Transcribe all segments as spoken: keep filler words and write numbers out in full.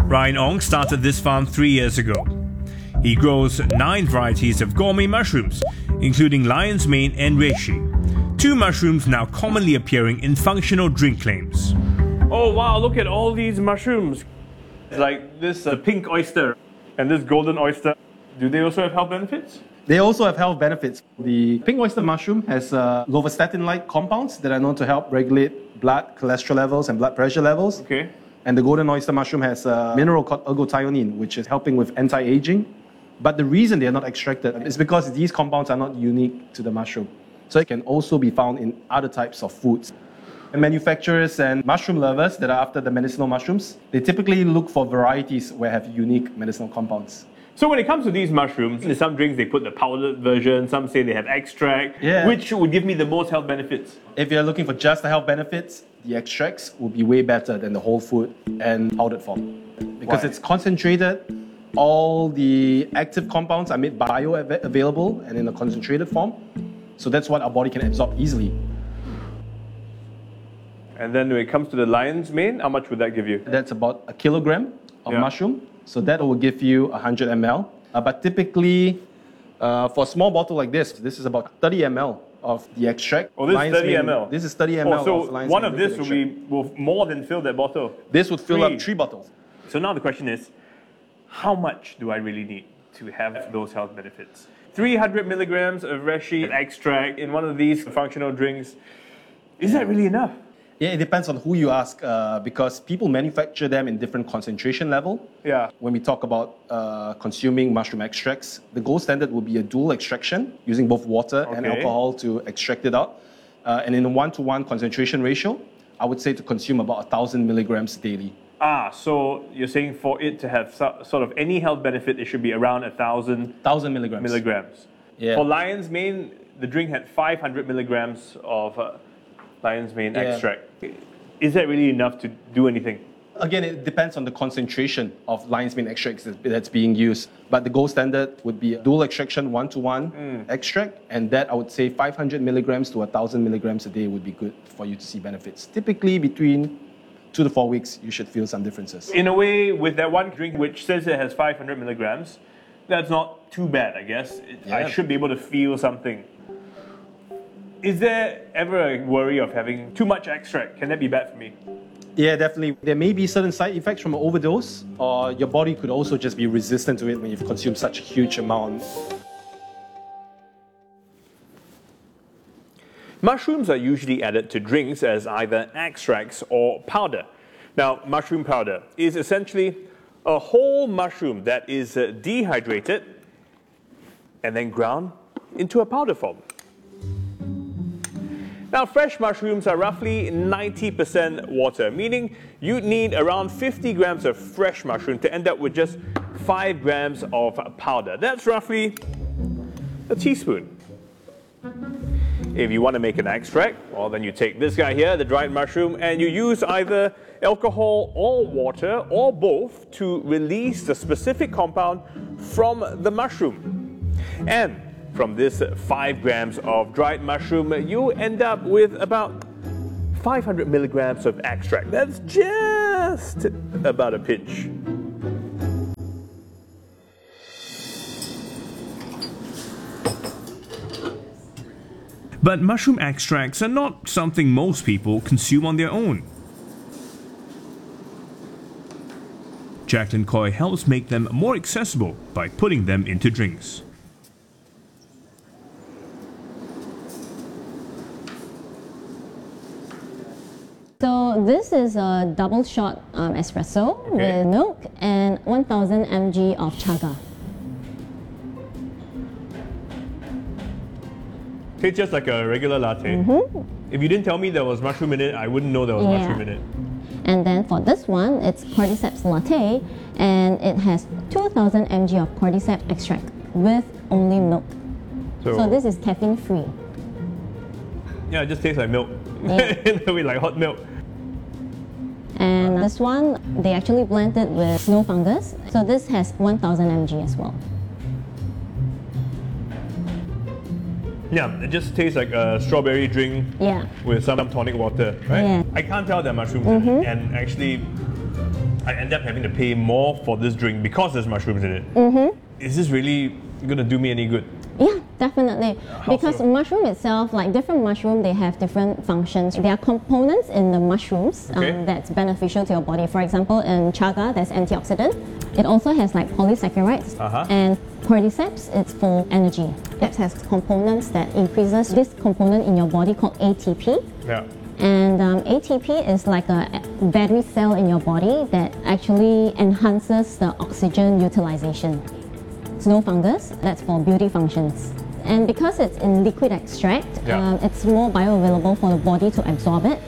Ryan Ong started this farm three years ago. He grows nine varieties of gourmet mushrooms, including lion's mane and reishi. Two mushrooms now commonly appearing in functional drink claims. Oh wow, look at all these mushrooms. Like this uh, pink oyster and this golden oyster. Do they also have health benefits? They also have health benefits. The pink oyster mushroom has uh, lovastatin-like compounds that are known to help regulate blood cholesterol levels and blood pressure levels. Okay. And the golden oyster mushroom has a mineral called ergothioneine, which is helping with anti-aging. But the reason they are not extracted is because these compounds are not unique to the mushroom. So it can also be found in other types of foods. And manufacturers and mushroom lovers that are after the medicinal mushrooms, they typically look for varieties where have unique medicinal compounds. So when it comes to these mushrooms, in some drinks they put the powdered version, some say they have extract. Yeah. Which would give me the most health benefits? If you're looking for just the health benefits, the extracts will be way better than the whole food and powdered form. Because Why? it's concentrated, all the active compounds are made bioavailable and in a concentrated form. So that's what our body can absorb easily. And then when it comes to the lion's mane, how much would that give you? That's about a kilogram of Yeah. mushroom. So that will give you one hundred milliliters. Uh, but typically, uh, for a small bottle like this, this is about thirty milliliters of the extract. Oh, this Lion's is thirty mane- milliliters? This is thirty Oh, milliliters so of lion's one mane of this liquid will be extract. will more than fill that bottle. This would fill Three. up three bottles. So now the question is, how much do I really need to have those health benefits? three hundred milligrams of reishi extract in one of these functional drinks. Is that really enough? Yeah, it depends on who you ask, uh, because people manufacture them in different concentration level. Yeah. When we talk about uh, consuming mushroom extracts, the gold standard will be a dual extraction using both water and Okay. alcohol to extract it out. Uh, and in a one-to-one concentration ratio, I would say to consume about one thousand milligrams daily. Ah, so you're saying for it to have so, sort of any health benefit, it should be around a thousand one thousand milligrams. milligrams. Yeah. For lion's mane, the drink had five hundred milligrams of uh, lion's mane Yeah. extract. Is that really enough to do anything? Again, it depends on the concentration of lion's mane extracts that- that's being used. But the gold standard would be a dual extraction, one-to-one extract, and that I would say five hundred milligrams to one thousand milligrams a day would be good for you to see benefits. Typically, between two to four weeks, you should feel some differences. In a way, with that one drink which says it has five hundred milligrams, that's not too bad, I guess. It, I Yeah. should be able to feel something. Is there ever a worry of having too much extract? Can that be bad for me? Yeah, definitely. There may be certain side effects from an overdose, or your body could also just be resistant to it when you've consumed such a huge amount. Mushrooms are usually added to drinks as either extracts or powder. Now, mushroom powder is essentially a whole mushroom that is uh, dehydrated and then ground into a powder form. Now, fresh mushrooms are roughly ninety percent water, meaning you'd need around fifty grams of fresh mushroom to end up with just five grams of powder. That's roughly a teaspoon. If you want to make an extract, well, then you take this guy here, the dried mushroom, and you use either alcohol or water or both to release the specific compound from the mushroom. And from this five grams of dried mushroom, you end up with about five hundred milligrams of extract. That's just about a pinch. But mushroom extracts are not something most people consume on their own. Jacqueline Coy helps make them more accessible by putting them into drinks. So this is a double shot um, espresso Okay. with milk and one thousand milliliters of chaga. Tastes just like a regular latte. Mm-hmm. If you didn't tell me there was mushroom in it, I wouldn't know there was Yeah. mushroom in it. And then for this one, it's cordyceps latte, and it has two thousand milliliters of cordyceps extract with only milk. So, So this is caffeine free. yeah, it just tastes like milk. Yeah. In a way, like hot milk. And this one, they actually blend it with snow fungus. So this has one thousand milliliters as well. Yeah, it just tastes like a strawberry drink Yeah. with some tonic water, right? Yeah. I can't tell there are mushrooms in it, and actually, I end up having to pay more for this drink because there's mushrooms in it. Mm-hmm. Is this really going to do me any good? Yeah, definitely. How because so? mushroom itself, like different mushroom, they have different functions. There are components in the mushrooms Okay. um, that's beneficial to your body. For example, in chaga, there's antioxidant. It also has like polysaccharides. Uh-huh. And cordyceps, it's for energy. It has components that increases this component in your body called A T P. Yeah. And um, A T P is like a battery cell in your body that actually enhances the oxygen utilization. Snow fungus, that's for beauty functions. And because it's in liquid extract, Yeah. um, it's more bioavailable for the body to absorb it.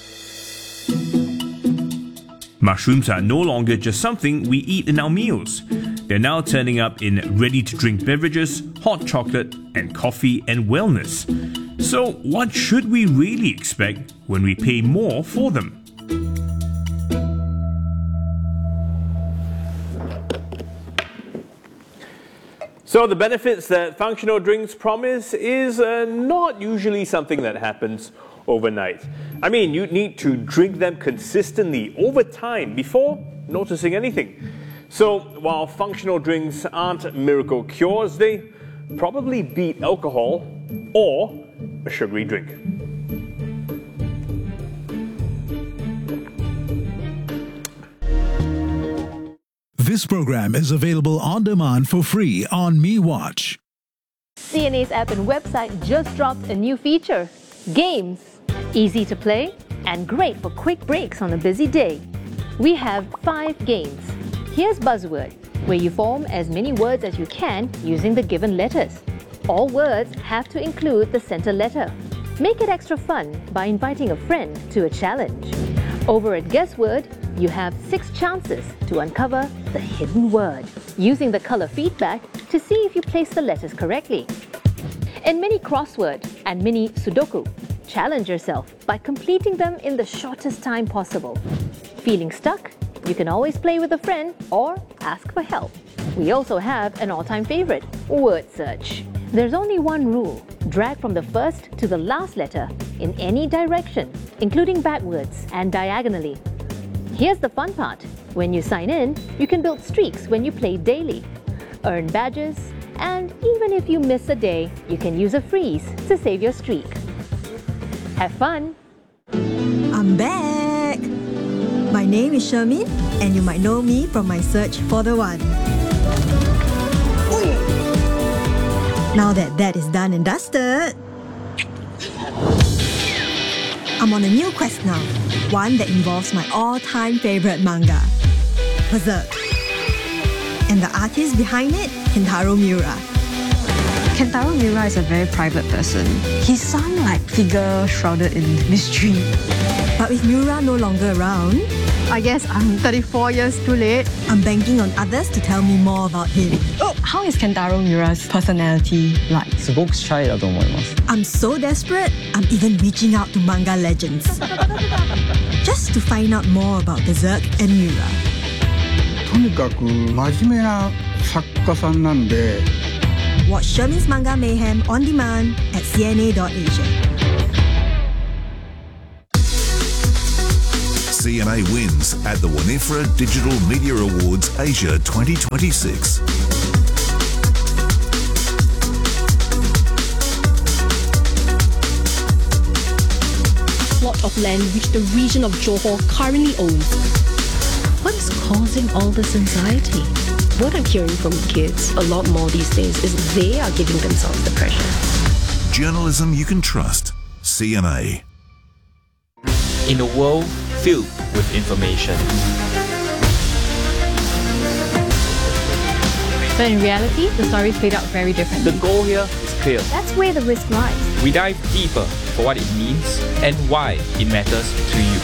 Mushrooms are no longer just something we eat in our meals. They're now turning up in ready-to-drink beverages, hot chocolate, and coffee and wellness. So what should we really expect when we pay more for them? So the benefits that functional drinks promise is uh, not usually something that happens overnight. I mean, you need to drink them consistently over time before noticing anything. So while functional drinks aren't miracle cures, they probably beat alcohol or a sugary drink. This program is available on demand for free on MeWatch. C N A's app and website just dropped a new feature, Games. Easy to play and great for quick breaks on a busy day. We have five games. Here's Buzzword, where you form as many words as you can using the given letters. All words have to include the center letter. Make it extra fun by inviting a friend to a challenge. Over at Guessword, you have six chances to uncover the hidden word, using the color feedback to see if you place the letters correctly. In Mini Crossword and Mini Sudoku, challenge yourself by completing them in the shortest time possible. Feeling stuck? You can always play with a friend or ask for help. We also have an all-time favorite, Word Search. There's only one rule: drag from the first to the last letter in any direction, including backwards and diagonally. Here's the fun part. When you sign in, you can build streaks when you play daily, earn badges, and even if you miss a day, you can use a freeze to save your streak. Have fun! I'm back! My name is Shermin, and you might know me from my search for the one. Now that that is done and dusted, I'm on a new quest now, one that involves my all-time favorite manga, Berserk. And the artist behind it, Kentaro Miura. Kentaro Miura is a very private person. He's some like figure shrouded in mystery. But with Miura no longer around, I guess I'm thirty-four years too late. I'm banking on others to tell me more about him. Oh, how is Kentaro Miura's personality like? すごくシャイだと思います。 I'm so desperate, I'm even reaching out to manga legends. Just to find out more about Berserk and Miura. とにかく真面目な作家さんなんで。 Watch Shermin's Manga Mayhem on demand at c n a dot asia. C N A wins at the Winifred Digital Media Awards Asia twenty twenty-six. Plot of land which the region of Johor currently owns. What is causing all this anxiety? What I'm hearing from kids a lot more these days is they are giving themselves the pressure. Journalism you can trust. C N A. In a world filled with information. But in reality, the story played out very differently. The goal here is clear. That's where the risk lies. We dive deeper for what it means and why it matters to you.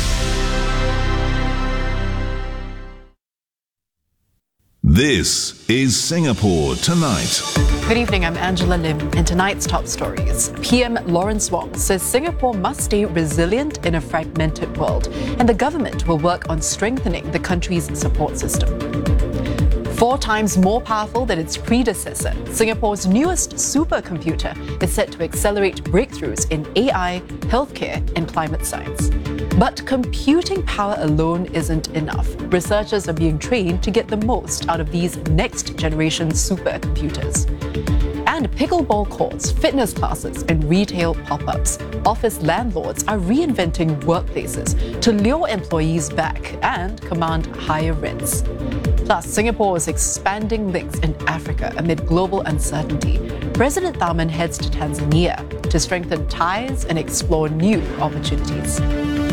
This is Singapore Tonight. Good evening, I'm Angela Lim. In tonight's top stories, P M Lawrence Wong says Singapore must stay resilient in a fragmented world, and the government will work on strengthening the country's support system. Four times more powerful than its predecessor, Singapore's newest supercomputer is set to accelerate breakthroughs in A I, healthcare, and climate science. But computing power alone isn't enough. Researchers are being trained to get the most out of these next-generation supercomputers. And pickleball courts, fitness classes, and retail pop-ups. Office landlords are reinventing workplaces to lure employees back and command higher rents. Plus, Singapore is expanding links in Africa amid global uncertainty. President Tharman heads to Tanzania to strengthen ties and explore new opportunities.